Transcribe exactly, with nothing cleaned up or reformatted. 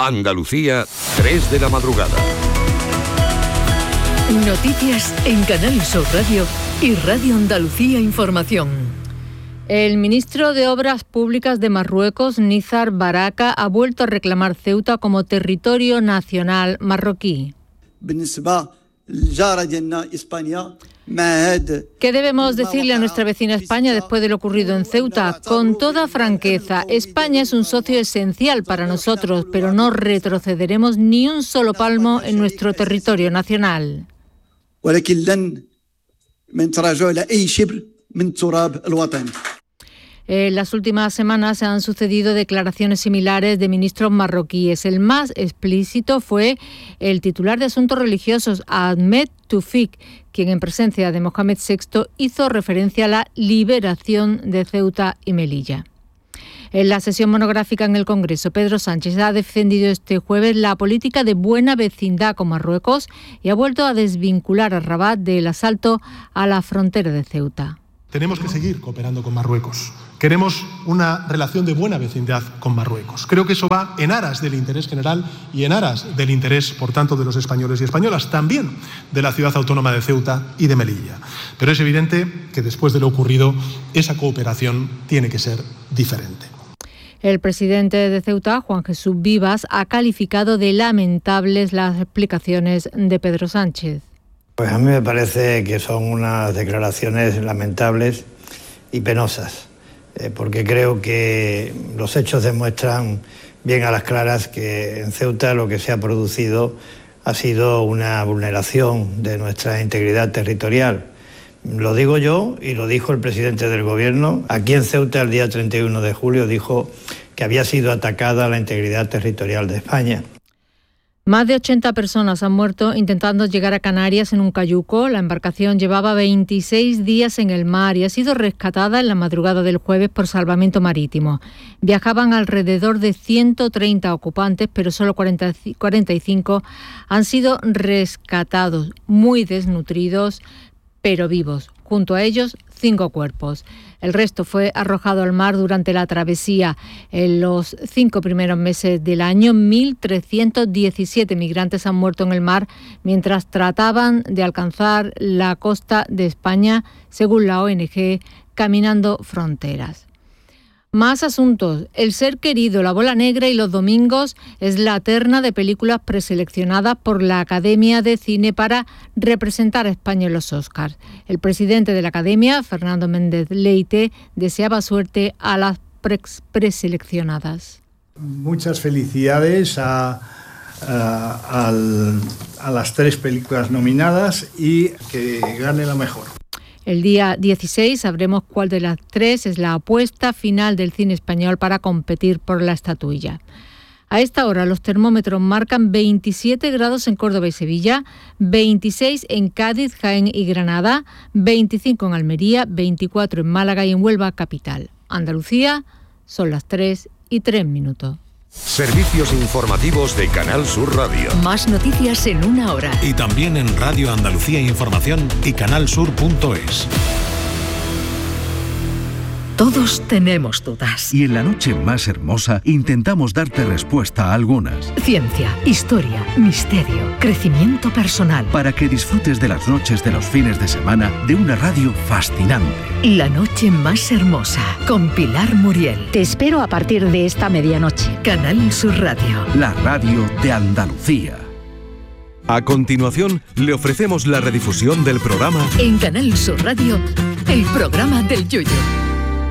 Andalucía, tres de la madrugada. Noticias en Canal Sur Radio y Radio Andalucía Información. El ministro de Obras Públicas de Marruecos, Nizar Baraka, ha vuelto a reclamar Ceuta como territorio nacional marroquí. ¿Qué debemos decirle a nuestra vecina España después de lo ocurrido en Ceuta? Con toda franqueza, España es un socio esencial para nosotros, pero no retrocederemos ni un solo palmo en nuestro territorio nacional. En las últimas semanas se han sucedido declaraciones similares de ministros marroquíes. El más explícito fue el titular de Asuntos Religiosos, Ahmed Toufik, quien en presencia de Mohamed sexto hizo referencia a la liberación de Ceuta y Melilla. En la sesión monográfica en el Congreso, Pedro Sánchez ha defendido este jueves la política de buena vecindad con Marruecos y ha vuelto a desvincular a Rabat del asalto a la frontera de Ceuta. Tenemos que seguir cooperando con Marruecos. Queremos una relación de buena vecindad con Marruecos. Creo que eso va en aras del interés general y en aras del interés, por tanto, de los españoles y españolas, también de la ciudad autónoma de Ceuta y de Melilla. Pero es evidente que después de lo ocurrido, esa cooperación tiene que ser diferente. El presidente de Ceuta, Juan Jesús Vivas, ha calificado de lamentables las explicaciones de Pedro Sánchez. Pues a mí me parece que son unas declaraciones lamentables y penosas, eh, porque creo que los hechos demuestran bien a las claras que en Ceuta lo que se ha producido ha sido una vulneración de nuestra integridad territorial. Lo digo yo y lo dijo el presidente del Gobierno. Aquí en Ceuta, el día treinta y uno de julio, dijo que había sido atacada la integridad territorial de España. Más de ochenta personas han muerto intentando llegar a Canarias en un cayuco. La embarcación llevaba veintiséis días en el mar y ha sido rescatada en la madrugada del jueves por Salvamento Marítimo. Viajaban alrededor de ciento treinta ocupantes, pero solo cuarenta, cuarenta y cinco han sido rescatados, muy desnutridos, pero vivos. Junto a ellos, cinco cuerpos. El resto fue arrojado al mar durante la travesía. En los cinco primeros meses del año, mil trescientos diecisiete migrantes han muerto en el mar mientras trataban de alcanzar la costa de España, según la O N G, Caminando Fronteras. Más asuntos. El ser querido, La Bola Negra y Los Domingos es la terna de películas preseleccionadas por la Academia de Cine para representar a España en los Oscars. El presidente de la Academia, Fernando Méndez Leite, deseaba suerte a las pre- preseleccionadas. Muchas felicidades a, a, al, a las tres películas nominadas y que gane la mejor. El día dieciséis sabremos cuál de las tres es la apuesta final del cine español para competir por la estatuilla. A esta hora los termómetros marcan veintisiete grados en Córdoba y Sevilla, veintiséis en Cádiz, Jaén y Granada, veinticinco en Almería, veinticuatro en Málaga y en Huelva capital. Andalucía, son las tres y tres minutos. Servicios informativos de Canal Sur Radio. Más noticias en una hora. Y también en Radio Andalucía Información y canalsur punto es. Todos tenemos dudas. Y en la noche más hermosa intentamos darte respuesta a algunas. Ciencia, historia, misterio, crecimiento personal. Para que disfrutes de las noches de los fines de semana de una radio fascinante. La noche más hermosa, con Pilar Muriel. Te espero a partir de esta medianoche. Canal Sur Radio. La radio de Andalucía. A continuación, le ofrecemos la redifusión del programa En Canal Sur Radio, el programa del Yoyo.